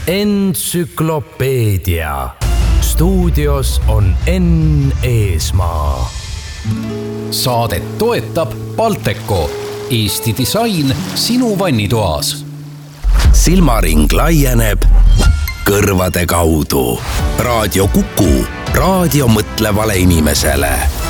Entsüklopeedia. Stuudios on Enn Eesmaa. Saadet toetab Balteco, Eesti disain sinu vannitoas. Silmaring laieneb kõrvade kaudu. Raadio Kuku, raadio mõtlevale inimesele.